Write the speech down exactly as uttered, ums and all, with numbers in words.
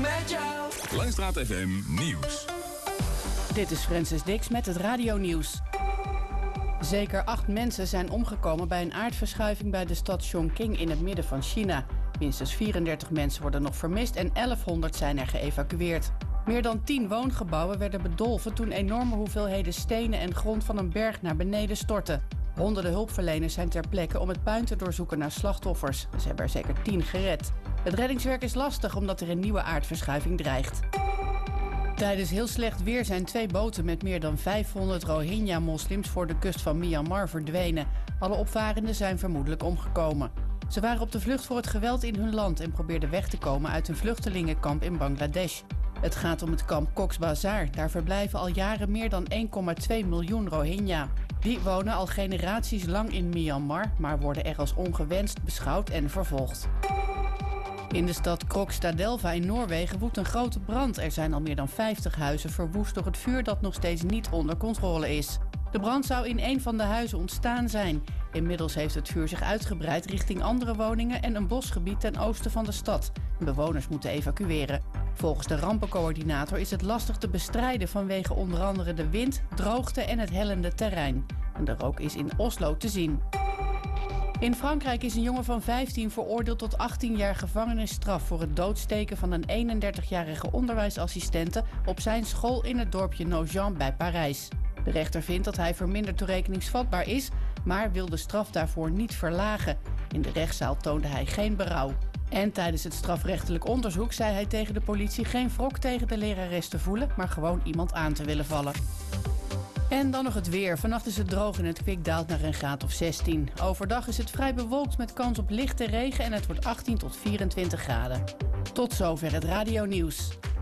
met jou. Langstraat F M Nieuws. Dit is Francis Dix met het radionieuws. Zeker acht mensen zijn omgekomen bij een aardverschuiving bij de stad Chongqing in het midden van China. Minstens vierendertig mensen worden nog vermist en elfhonderd zijn er geëvacueerd. Meer dan tien woongebouwen werden bedolven toen enorme hoeveelheden stenen en grond van een berg naar beneden stortten. Honderden hulpverleners zijn ter plekke om het puin te doorzoeken naar slachtoffers. Ze hebben er zeker tien gered. Het reddingswerk is lastig omdat er een nieuwe aardverschuiving dreigt. Tijdens heel slecht weer zijn twee boten met meer dan vijfhonderd Rohingya-moslims voor de kust van Myanmar verdwenen. Alle opvarenden zijn vermoedelijk omgekomen. Ze waren op de vlucht voor het geweld in hun land en probeerden weg te komen uit een vluchtelingenkamp in Bangladesh. Het gaat om het kamp Cox's Bazar. Daar verblijven al jaren meer dan één komma twee miljoen Rohingya. Die wonen al generaties lang in Myanmar, maar worden er als ongewenst beschouwd en vervolgd. In de stad Krokstadelva in Noorwegen woedt een grote brand. Er zijn al meer dan vijftig huizen verwoest door het vuur dat nog steeds niet onder controle is. De brand zou in een van de huizen ontstaan zijn. Inmiddels heeft het vuur zich uitgebreid richting andere woningen en een bosgebied ten oosten van de stad. Bewoners moeten evacueren. Volgens de rampencoördinator is het lastig te bestrijden vanwege onder andere de wind, droogte en het hellende terrein. En de rook is in Oslo te zien. In Frankrijk is een jongen van vijftien veroordeeld tot achttien jaar gevangenisstraf voor het doodsteken van een eenendertigjarige onderwijsassistente op zijn school in het dorpje Nogent bij Parijs. De rechter vindt dat hij verminderd toerekeningsvatbaar is, maar wil de straf daarvoor niet verlagen. In de rechtszaal toonde hij geen berouw. En tijdens het strafrechtelijk onderzoek zei hij tegen de politie geen wrok tegen de lerares te voelen, maar gewoon iemand aan te willen vallen. En dan nog het weer. Vannacht is het droog en het kwik daalt naar een graad of zestien. Overdag is het vrij bewolkt met kans op lichte regen en het wordt achttien tot vierentwintig graden. Tot zover het radionieuws.